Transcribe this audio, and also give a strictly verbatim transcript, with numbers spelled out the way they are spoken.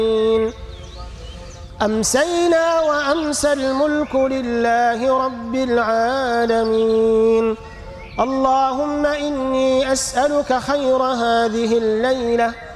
أمسينا وأمسى الملك لله رب العالمين. اللهم إني أسألك خير هذه الليلة